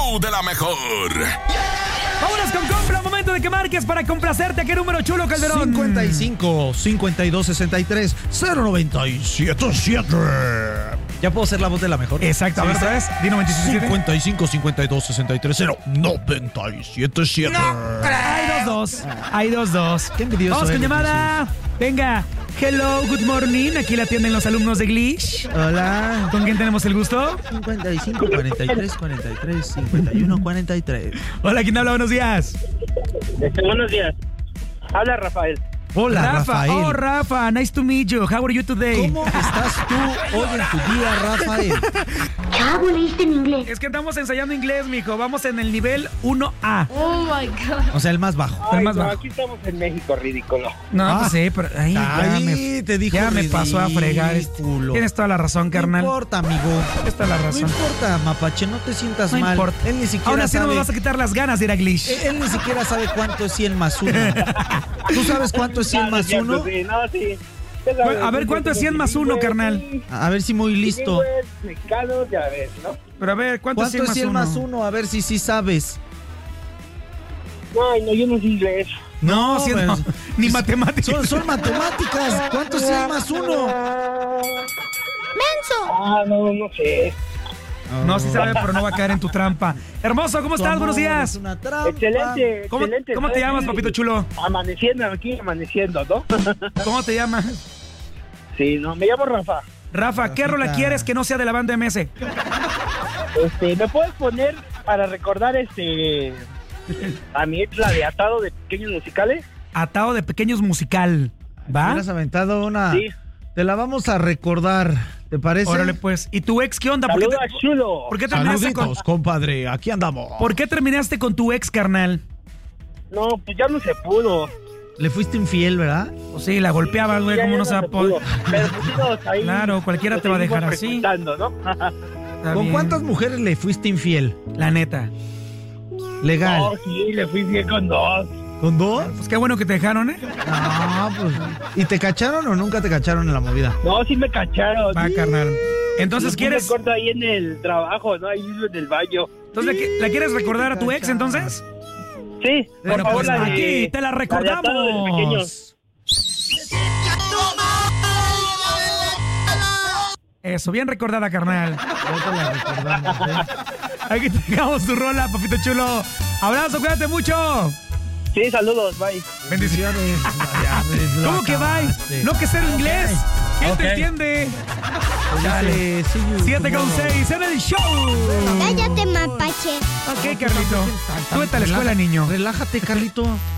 show de la mejor. Vámonos con compra, momento de que marques para complacerte. ¿A qué número, Chulo Calderón? 55 52 63 0977. Ya puedo ser la voz de la mejor. Exacto, a ver, otra vez. Dino 27. 55 52 63 0977. Hay dos. Qué envidioso. Vamos con eres, llamada. Venga. Hello, good morning. Aquí la atienden los alumnos de Glitch. Hola. ¿Con quién tenemos el gusto? 55 43 43 51 43. Hola, ¿quién habla? Buenos días. Buenos días. Habla Rafael. Hola, Rafael. Oh, Rafa, nice to meet you. How are you today? ¿Cómo estás tú hoy en tu día, Rafael? Chavo, leíste en inglés. Es que estamos ensayando inglés, mijo. Vamos en el nivel 1A. Oh my God. O sea, el más bajo. Pero más bajo. Aquí estamos en México, ridículo. No, pues sí, pero ahí te dijo ya me pasó a fregar. ridículo. Tienes toda la razón, carnal. No importa, amigo. Tienes toda la razón. No importa, Mapache, no te sientas No mal. importa. Él ni siquiera Ahora sí sabe. no me vas a quitar las ganas de ir a Glitch. Él ni siquiera sabe cuánto es 100 más 1. ¿Tú sabes cuánto es 100 más 1? Sí, no, sí. A ver, ¿cuánto es 100 más 1, carnal? A ver si muy listo. Mexicanos, ya ves, ¿no? Pero a ver, ¿cuánto es 100 ¿Cuánto es 100 más 1? A ver si sí sabes. Ay, no, yo no sé inglés. No, pues, no. Ni matemáticas. Son matemáticas. ¿Cuánto es 100 más 1? ¡Menso! Ah, no sé. No, sí sabe, pero no va a caer en tu trampa. Hermoso, ¿cómo estás? Buenos días. Es una trampa. Excelente, ¿Cómo excelente. te llamas, papito chulo? Amaneciendo, ¿no? ¿Cómo te llamas? Sí, no, me llamo Rafa. Rafa, ¿qué rola quieres que no sea de la banda MS? ¿Me puedes poner para recordar a mi ex, la de Atado de Pequeños Musicales? Atado de Pequeños Musical. ¿Va? ¿Me has aventado una? Sí. Te la vamos a recordar, ¿te parece? Órale, pues. ¿Y tu ex qué onda? Saludos, chulo. ¿Por qué terminaste Saluditos, compadre, aquí andamos. ¿Por qué terminaste con tu ex, carnal? No, pues ya no se pudo. Le fuiste infiel, ¿verdad? Pues sí, la golpeabas, güey, Ya ¿cómo no se va a pudo. poder? Pero pues sí, ahí Claro, cualquiera nos te va a seguimos dejar así. frecuentando, ¿no? Está ¿Con bien. cuántas mujeres le fuiste infiel? La neta. Legal. No, sí, le fui bien con 2. ¿Con 2? Pues qué bueno que te dejaron, ¿eh? No, pues. ¿Y te cacharon o nunca te cacharon en la movida? No, sí me cacharon. Va, carnal. Entonces, ¿quieres? Me corto ahí en el trabajo, ¿no? Ahí mismo en el baño. Entonces, ¿la quieres recordar a tu ex, entonces? Sí, por Bueno, favor, pues la de- aquí te la de Atado de recordamos. Pequeños. Eso, bien recordada, carnal. Ya te la recordamos, ¿eh? Aquí te dejamos tu rola, papito chulo. Abrazo, cuídate mucho. Sí, saludos, bye. Bendiciones. Ya, ves, lo ¿Cómo que bye? acabaste. No que ser inglés. ¿Quién Ok. te entiende? Dale, see you 7:6 en el show. Cállate, mapache. Ok, Carlito. Tú vete a la escuela, niño. Relájate, Carlito.